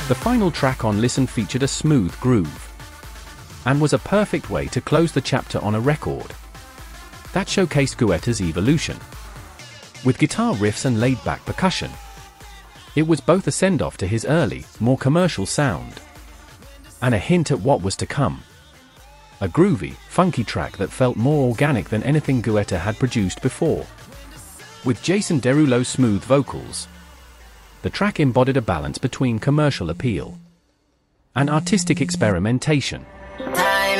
The final track on Listen featured a smooth groove, and was a perfect way to close the chapter on a record that showcased Guetta's evolution. With guitar riffs and laid-back percussion, it was both a send-off to his early, more commercial sound, and a hint at what was to come. A groovy, funky track that felt more organic than anything Guetta had produced before. With Jason Derulo's smooth vocals, the track embodied a balance between commercial appeal and artistic experimentation.